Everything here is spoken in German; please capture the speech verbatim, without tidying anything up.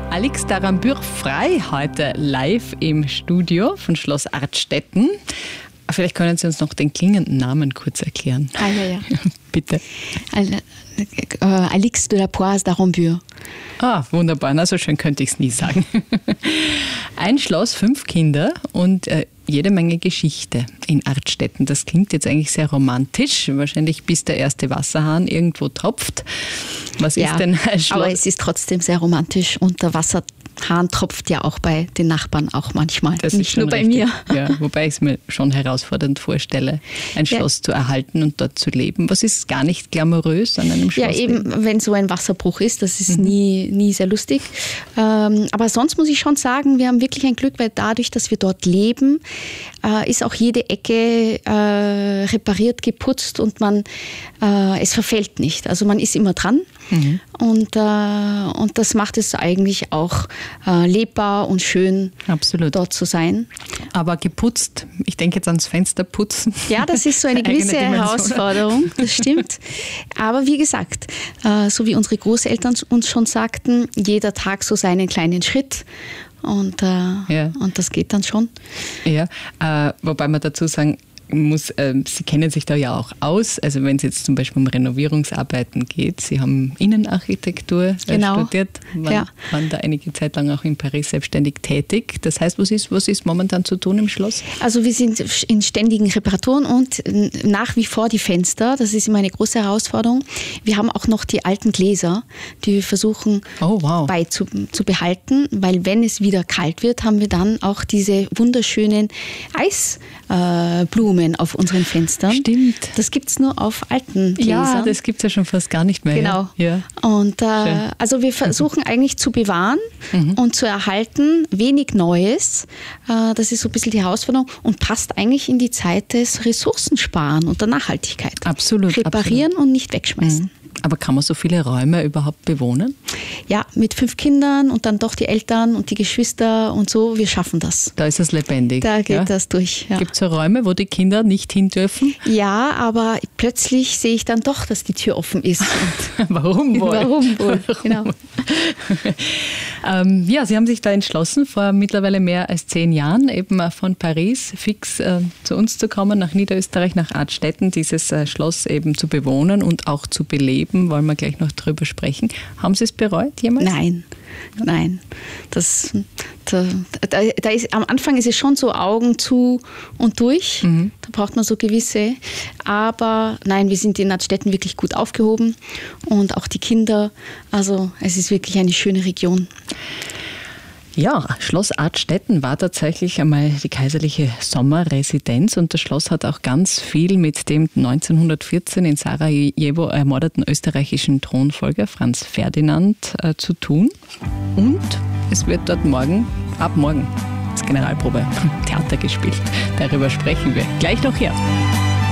Alix d'Arambure-Frei heute live im Studio von Schloss Artstetten. Vielleicht können Sie uns noch den klingenden Namen kurz erklären. Ah, ja, ja. Bitte. Alix de la Poisse d'Arambure. Ah, wunderbar. Na, so schön könnte ich es nie sagen. Ein Schloss, fünf Kinder und äh, jede Menge Geschichte in Artstetten. Das klingt jetzt eigentlich sehr romantisch. Wahrscheinlich bis der erste Wasserhahn irgendwo tropft. Was Ja, ist denn ein Schloss? aber es ist trotzdem sehr romantisch und der Wasserhahn tropft ja auch bei den Nachbarn auch manchmal, Das nicht ist schon nur bei richtig. mir. Ja, wobei ich es mir schon herausfordernd vorstelle, ein Ja. Schloss zu erhalten und dort zu leben. Was ist gar nicht glamourös an einem Schloss? Ja, eben, wenn so ein Wasserbruch ist, das ist nie, nie sehr lustig. Ähm, aber sonst muss ich schon sagen, wir haben wirklich ein Glück, weil dadurch, dass wir dort leben, äh, ist auch jede Ecke äh, repariert, geputzt und man, äh, es verfällt nicht. Also man ist immer dran. Mhm. Und, äh, und das macht es eigentlich auch äh, lebbar und schön, Absolut. dort zu sein. Aber geputzt, ich denke jetzt ans Fensterputzen. Ja, das ist so eine Eigene gewisse Dimension. Herausforderung, das stimmt. Aber wie gesagt, äh, so wie unsere Großeltern uns schon sagten, jeder Tag so seinen kleinen Schritt. Und, äh, Ja. und das geht dann schon. Ja, äh, wobei man dazu sagen muss, äh, Sie kennen sich da ja auch aus. Also wenn es jetzt zum Beispiel um Renovierungsarbeiten geht, Sie haben Innenarchitektur äh, Genau. studiert, waren, Ja. waren da einige Zeit lang auch in Paris selbstständig tätig. Das heißt, was ist, was ist momentan zu tun im Schloss? Also wir sind in ständigen Reparaturen und nach wie vor die Fenster, das ist immer eine große Herausforderung. Wir haben auch noch die alten Gläser, die wir versuchen Oh, wow. beizubehalten, weil wenn es wieder kalt wird, haben wir dann auch diese wunderschönen Eisblumen auf unseren Fenstern. Stimmt. Das gibt es nur auf alten Gläsern. Ja, das gibt es ja schon fast gar nicht mehr. Genau. Ja. Und äh, Schön. also wir versuchen eigentlich zu bewahren Mhm. und zu erhalten, wenig Neues. Äh, das ist so ein bisschen die Herausforderung und passt eigentlich in die Zeit des Ressourcensparen und der Nachhaltigkeit. Absolut. Reparieren und nicht wegschmeißen. Mhm. Aber kann man so viele Räume überhaupt bewohnen? Ja, mit fünf Kindern und dann doch die Eltern und die Geschwister und so, wir schaffen das. Da ist es lebendig. Da geht ja? das durch. Ja. Gibt es so Räume, wo die Kinder nicht hin dürfen? ja, aber plötzlich sehe ich dann doch, dass die Tür offen ist. Warum wohl? Warum wohl? Warum? Genau. ähm, ja, Sie haben sich da entschlossen, vor mittlerweile mehr als zehn Jahren eben von Paris fix äh, zu uns zu kommen, nach Niederösterreich, nach Artstetten, dieses äh, Schloss eben zu bewohnen und auch zu beleben. Wollen wir gleich noch drüber sprechen. Haben Sie es bereut jemals? Nein, nein. Das, da, da, da ist, am Anfang ist es schon so Augen zu und durch. Mhm. Da braucht man so gewisse. Aber nein, wir sind in Artstetten wirklich gut aufgehoben. Und auch die Kinder. Also es ist wirklich eine schöne Region. Ja, Schloss Artstetten war tatsächlich einmal die kaiserliche Sommerresidenz und das Schloss hat auch ganz viel mit dem neunzehnhundertvierzehn in Sarajevo ermordeten österreichischen Thronfolger Franz Ferdinand äh, zu tun. Und es wird dort morgen, ab morgen, das Generalprobe Theater gespielt. Darüber sprechen wir gleich noch hier.